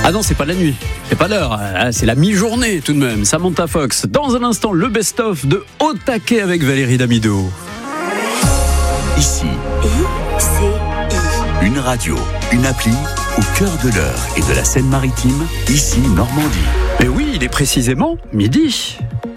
Ah non, c'est pas la nuit, c'est pas l'heure, c'est la mi-journée tout de même. Samantha Fox. Dans un instant, le best-of de Au taquet avec Valérie Damido. Ici, une radio, une appli au cœur de l'Eure et de la Seine-Maritime, ici Normandie. Mais oui, il est précisément midi.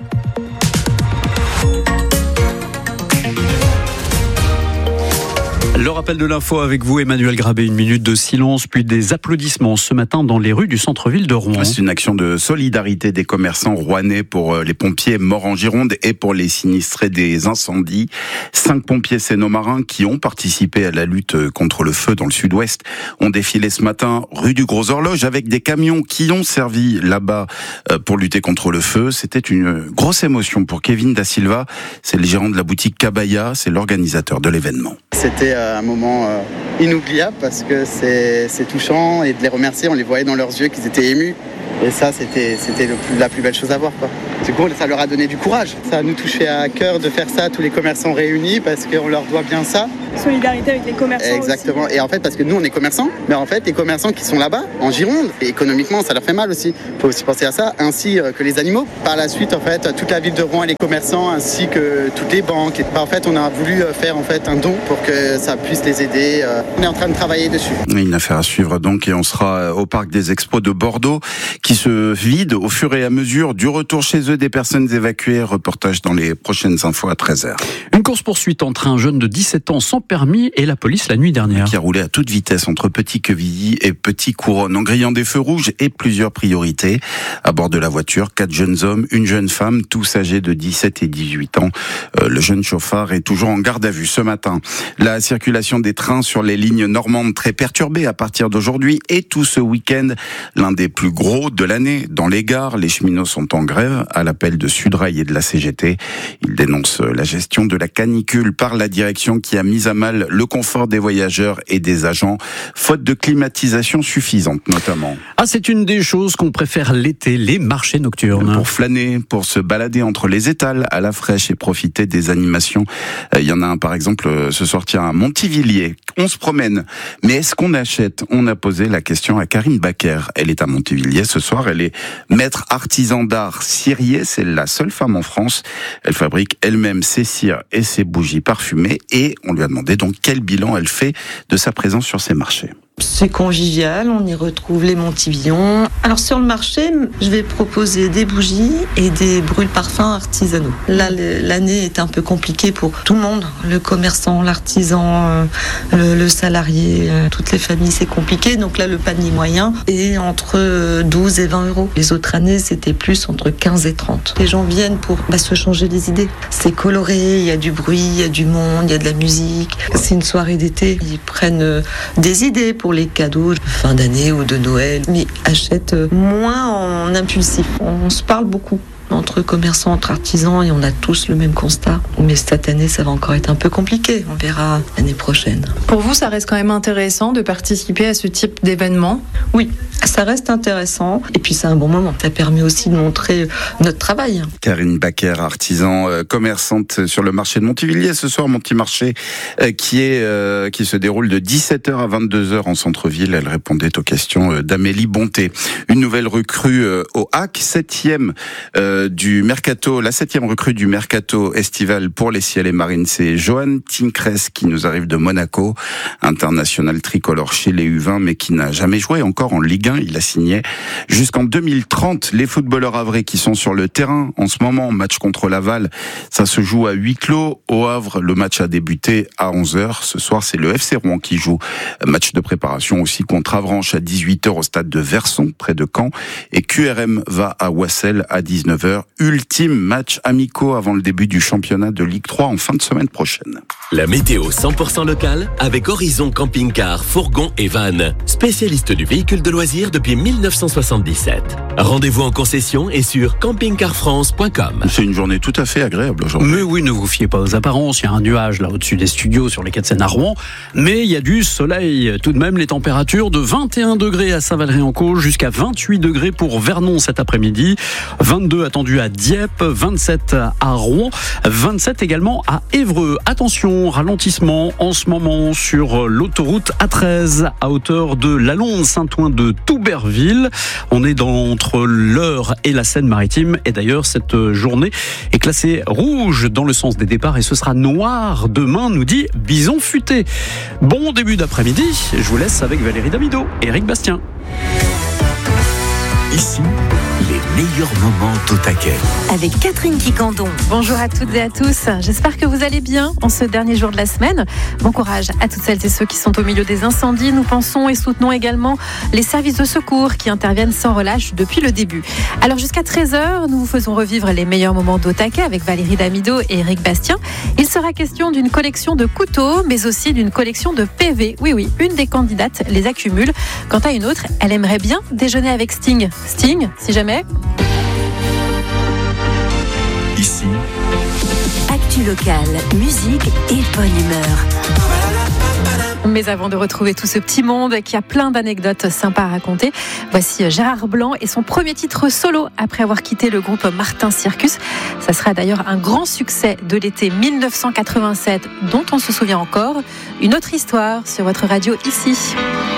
Le rappel de l'info avec vous, Emmanuel Grabé. 1 minute de silence, puis des applaudissements ce matin dans les rues du centre-ville de Rouen. C'est une action de solidarité des commerçants rouennais pour les pompiers morts en Gironde et pour les sinistrés des incendies. 5 pompiers sénomarins qui ont participé à la lutte contre le feu dans le sud-ouest ont défilé ce matin rue du Gros Horloge avec des camions qui ont servi là-bas pour lutter contre le feu. C'était une grosse émotion pour Kevin Da Silva. C'est le gérant de la boutique Cabaya, c'est l'organisateur de l'événement. C'était un moment inoubliable parce que c'est touchant et de les remercier, on les voyait dans leurs yeux qu'ils étaient émus. Et ça, c'était la plus belle chose à voir, quoi. Du coup, ça leur a donné du courage. Ça nous touchait à cœur de faire ça, tous les commerçants réunis, parce qu'on leur doit bien ça. Solidarité avec les commerçants. Exactement. Aussi. Et en fait, parce que nous, on est commerçants, mais en fait, les commerçants qui sont là-bas, en Gironde, et économiquement, ça leur fait mal aussi. Il faut aussi penser à ça, ainsi que les animaux. Par la suite, en fait, toute la ville de Rouen et les commerçants, ainsi que toutes les banques. Et en fait, on a voulu faire un don pour que ça puisse les aider. On est en train de travailler dessus. Une affaire à suivre donc, et on sera au parc des Expos de Bordeaux, qui se vide au fur et à mesure du retour chez eux des personnes évacuées. Reportage dans les prochaines infos à 13h. Une course-poursuite entre un jeune de 17 ans sans permis et la police la nuit dernière. Qui a roulé à toute vitesse entre Petit-Quevilly et Petit-Couronne en grillant des feux rouges et plusieurs priorités. À bord de la voiture, 4 jeunes hommes, une jeune femme, tous âgés de 17 et 18 ans. Le jeune chauffard est toujours en garde à vue ce matin. La circulation des trains sur les lignes normandes très perturbée à partir d'aujourd'hui et tout ce week-end, l'un des plus gros de l'année. Dans les gares, les cheminots sont en grève à l'appel de Sudrail et de la CGT. Ils dénoncent la gestion de la canicule par la direction qui a mis à mal le confort des voyageurs et des agents, faute de climatisation suffisante notamment. Ah, c'est une des choses qu'on préfère l'été, les marchés nocturnes. Pour flâner, pour se balader entre les étals à la fraîche et profiter des animations. Il y en a un par exemple ce soir à Montivilliers. On se promène, mais est-ce qu'on achète ? On a posé la question à Karine Baker. Elle est à Montivilliers ce soir, elle est maître artisan d'art cirier, c'est la seule femme en France. Elle fabrique elle-même ses cires et ses bougies parfumées et on lui a demandé donc quel bilan elle fait de sa présence sur ces marchés. C'est convivial, on y retrouve les Montivillons. Alors sur le marché, je vais proposer des bougies et des brûle-parfums artisanaux. Là, l'année est un peu compliquée pour tout le monde. Le commerçant, l'artisan, le salarié, toutes les familles, c'est compliqué. Donc là, le panier moyen est entre 12 et 20 euros. Les autres années, c'était plus entre 15 et 30. Les gens viennent pour se changer les idées. C'est coloré, il y a du bruit, il y a du monde, il y a de la musique. C'est une soirée d'été. Ils prennent des idées pour les cadeaux de fin d'année ou de Noël, mais achètent moins en impulsif. On se parle beaucoup entre commerçants, entre artisans, et on a tous le même constat. Mais cette année, ça va encore être un peu compliqué. On verra l'année prochaine. Pour vous, ça reste quand même intéressant de participer à ce type d'événement ? Oui, ça reste intéressant. Et puis, c'est un bon moment. Ça permet aussi de montrer notre travail. Karine Baker, artisan, commerçante sur le marché de Montivilliers. Ce soir, mon petit marché qui se déroule de 17h à 22h en centre-ville. Elle répondait aux questions d'Amélie Bonté. Une nouvelle recrue au HAC, 7e du mercato, la 7e recrue du mercato estival pour les Ciels et Marines, c'est Johan Tincres qui nous arrive de Monaco, international tricolore chez les U20 mais qui n'a jamais joué encore en Ligue 1. Il a signé jusqu'en 2030. Les footballeurs havrais qui sont sur le terrain en ce moment, match contre Laval, ça se joue à huis clos au Havre. Le match a débuté à 11h. Ce soir, c'est le FC Rouen qui joue. Match de préparation aussi contre Avranches à 18h au stade de Verson, près de Caen. Et QRM va à Wassel à 19h. Ultime match amicaux avant le début du championnat de Ligue 3 en fin de semaine prochaine. La météo 100% locale avec Horizon Camping-Car, Fourgon et Van. Spécialiste du véhicule de loisirs depuis 1977. Rendez-vous en concession et sur campingcarfrance.com. C'est une journée tout à fait agréable aujourd'hui. Mais oui, ne vous fiez pas aux apparences. Il y a un nuage là au-dessus des studios sur les quais de Seine à Rouen. Mais il y a du soleil. Tout de même, les températures de 21 degrés à Saint-Valery-en-Cauge jusqu'à 28 degrés pour Vernon cet après-midi. 22 à attendus à Dieppe, 27 à Rouen, 27 également à Évreux. Attention, ralentissement en ce moment sur l'autoroute A13 à hauteur de Lalonde, Saint-Ouen de Touberville. On est entre l'Eure et la Seine-Maritime. Et d'ailleurs, cette journée est classée rouge dans le sens des départs et ce sera noir demain, nous dit Bison Futé. Bon début d'après-midi. Je vous laisse avec Valérie Damido et Eric Bastien. Ici, les meilleurs moments au taquet. Avec Catherine Quicandon. Bonjour à toutes et à tous. J'espère que vous allez bien en ce dernier jour de la semaine. Bon courage à toutes celles et ceux qui sont au milieu des incendies. Nous pensons et soutenons également les services de secours qui interviennent sans relâche depuis le début. Alors jusqu'à 13h, nous vous faisons revivre les meilleurs moments d'au taquet avec Valérie Damido et Eric Bastien. Il sera question d'une collection de couteaux, mais aussi d'une collection de PV. Oui, une des candidates les accumule. Quant à une autre, elle aimerait bien déjeuner avec Sting. Sting, si jamais. Ici, Actu locale, musique et bonne humeur. Mais avant de retrouver tout ce petit monde qui a plein d'anecdotes sympas à raconter, voici Gérard Blanc et son premier titre solo après avoir quitté le groupe Martin Circus. Ça sera d'ailleurs un grand succès de l'été 1987 dont on se souvient encore. Une autre histoire sur votre radio ici.